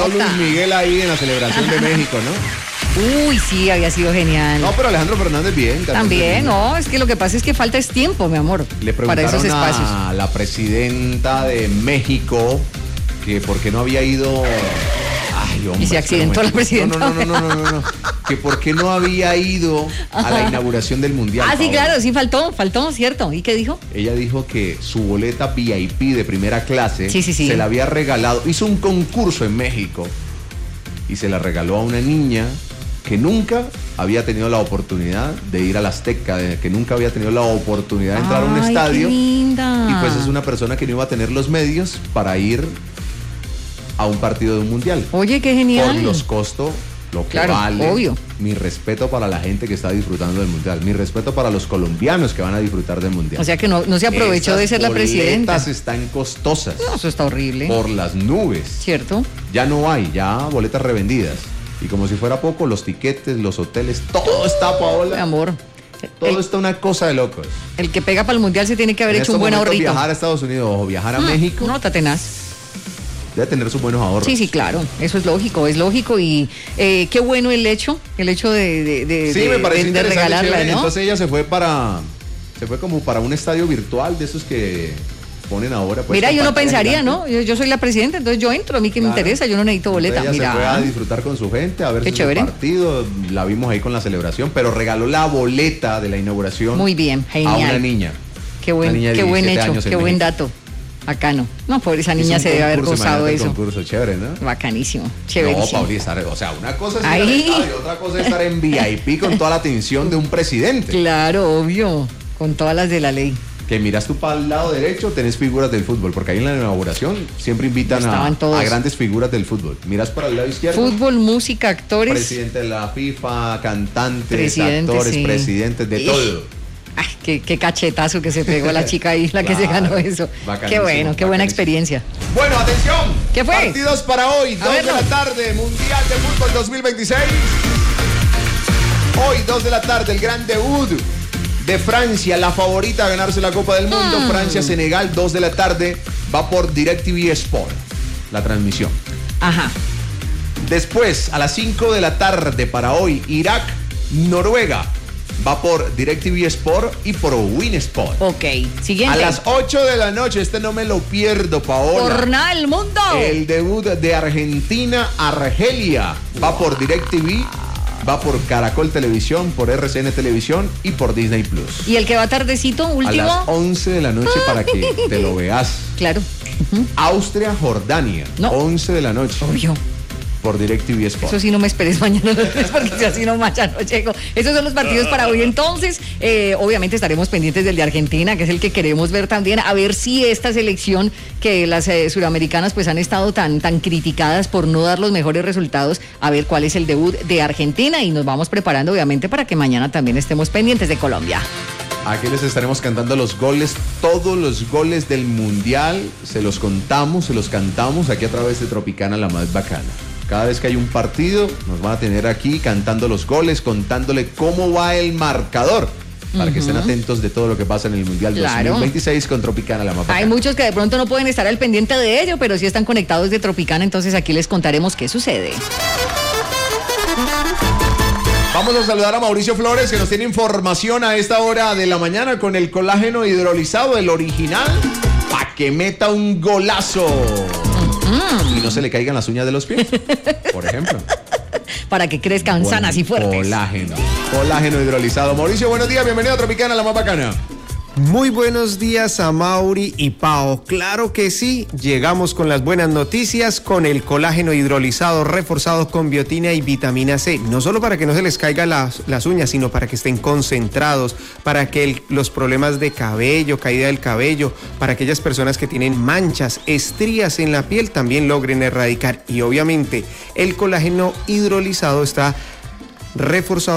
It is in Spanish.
cantó Luis Miguel ahí en la celebración de México, ¿no? Uy, sí, había sido genial. No, pero Alejandro Fernández bien. También, no, es que lo que pasa es que falta es tiempo, mi amor, Le para preguntaron esos espacios. a la presidenta de México que por qué no había ido... Ay, hombre, Y se accidentó la presidenta. No. Que por qué no había ido a la inauguración del Mundial. Ah, sí, Paola. claro, sí, faltó, cierto. ¿Y qué dijo? Ella dijo que su boleta VIP de primera clase Sí. se la había regalado. Hizo un concurso en México y se la regaló a una niña que nunca había tenido la oportunidad de ir al Azteca, que nunca había tenido la oportunidad de entrar a un estadio. ¡Qué linda! Y pues es una persona que no iba a tener los medios para ir a un partido de un mundial. Oye, qué genial. Por los costos, lo que Claro, vale. obvio. Mi respeto para la gente que está disfrutando del mundial. Mi respeto para los colombianos que van a disfrutar del mundial. O sea que no se aprovechó de ser la presidenta. Las boletas están costosas. No, eso está horrible. Por las nubes. ¿Cierto? Ya no hay, ya boletas revendidas. Y como si fuera poco, los tiquetes, los hoteles, todo está, Mi Paola. amor. Todo está una cosa de locos. El que pega para el mundial se tiene que haber En hecho estos un buen momentos, ahorrito. viajar a Estados Unidos o viajar a México, No, tenaz. debe tener sus buenos ahorros. Sí, claro, eso es lógico y qué bueno el hecho de Sí, me parece de interesante, regalarla, chévere. ¿no? Entonces ella se fue como para un estadio virtual de esos que ponen ahora. Pues, Mira, con yo no pantalla pensaría, gigante. ¿no? Yo soy la presidenta, entonces yo entro, a mí que me Claro. interesa, yo no necesito boleta. Entonces ella Mira, se fue a disfrutar con su gente, a ver Qué su chévere. partido. La vimos ahí con la celebración, pero regaló la boleta de la inauguración muy bien, a genial. una niña. Qué buen Una niña de hecho, 17 años en qué buen México. dato. Bacano. No, pobre esa niña Hizo se un debe haber concurso, gozado imagínate el eso. concurso, chévere, ¿no? Bacanísimo, No, chéverísimo. Pauli, o sea, una cosa es ir Ahí. al estadio, otra cosa es estar en VIP con toda la atención de un presidente. Claro, obvio, con todas las de la ley. Que miras tú para el lado derecho, tenés figuras del fútbol, porque ahí en la inauguración siempre invitan Estaban todos. a grandes figuras del fútbol. Miras para el lado izquierdo, Fútbol, música, actores. presidente de la FIFA, cantantes, Presidentes, actores, sí. presidentes, de Ish. todo. Ay, qué cachetazo que se pegó la chica ahí, la que se Claro, ganó eso. bacanísimo, Qué bueno, qué buena bacanísimo. experiencia. Bueno, atención. ¿Qué fue? Partidos para hoy, 2 de verlo. la tarde, Mundial de Fútbol 2026. Hoy, 2 de la tarde, el gran debut de Francia, la favorita a ganarse la Copa del Mundo. Francia-Senegal, 2 de la tarde, va por DirecTV Sport, la transmisión. Ajá. Después, a las 5 de la tarde para hoy, Irak-Noruega, va por DirecTV Sport y por Win Sport. Ok, siguiente. A las 8 de la noche, este no me lo pierdo, Paola. Por nada del mundo. El debut de Argentina-Argelia va por DirecTV, va por Caracol Televisión, por RCN Televisión y por Disney Plus. Y el que va tardecito, A último. las 11 de la noche para que te lo veas. Claro. Austria-Jordania, No. 11 de la noche Obvio. por DirecTV Sport. Eso sí, no me esperes mañana a las 3 porque si así no macha no llego. Esos son los partidos para hoy. Entonces, obviamente estaremos pendientes del de Argentina, que es el que queremos ver también, a ver si esta selección, que las suramericanas pues han estado tan criticadas por no dar los mejores resultados, a ver cuál es el debut de Argentina y nos vamos preparando obviamente para que mañana también estemos pendientes de Colombia. Aquí les estaremos cantando los goles, todos los goles del Mundial, se los contamos, se los cantamos aquí a través de Tropicana, la más bacana. Cada vez que hay un partido, nos van a tener aquí cantando los goles, contándole cómo va el marcador, para que estén atentos de todo lo que pasa en el Mundial Claro. 2026 con Tropicana, la más bacana. Hay muchos que de pronto no pueden estar al pendiente de ello, pero sí están conectados de Tropicana, entonces aquí les contaremos qué sucede. Vamos a saludar a Mauricio Flores, que nos tiene información a esta hora de la mañana con el colágeno hidrolizado, el original, para que meta un golazo. Y no se le caigan las uñas de los pies, por ejemplo. Para que crezcan Buen sanas y fuertes. Colágeno hidrolizado. Mauricio, buenos días, bienvenido a Tropicana, la más bacana. Muy buenos días a Mauri y Pao. Claro que sí, llegamos con las buenas noticias con el colágeno hidrolizado reforzado con biotina y vitamina C. No solo para que no se les caigan las uñas, sino para que estén concentrados, para que los problemas de cabello, caída del cabello, para aquellas personas que tienen manchas, estrías en la piel también logren erradicar. Y obviamente el colágeno hidrolizado está reforzado